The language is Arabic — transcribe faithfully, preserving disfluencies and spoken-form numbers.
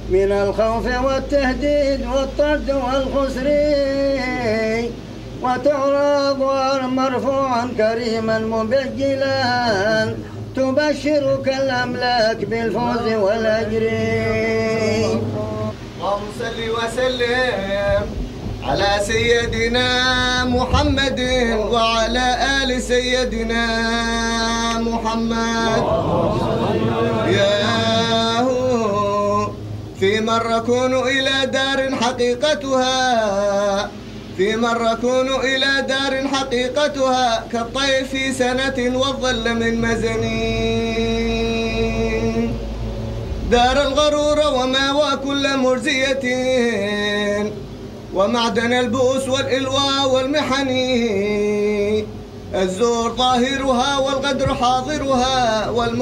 من الخوف والتهديد والطرد والخسر، وتعرض مرفوعا كريما مبجلا، تبشرك الأملاك بالفوز والأجر. اللهم صل وسلم على سيدنا محمد وعلى آل سيدنا محمد. يا هو في مرة كونوا إلى دار حقيقتها، في مرة كونوا إلى دار حقيقتها كالطير في سنة والظل من مزنين. دار الغرور وما وكل مرزية، ومعدن البؤس والإلواء والمحن. الزور ظاهرها والغدر حاضرها والم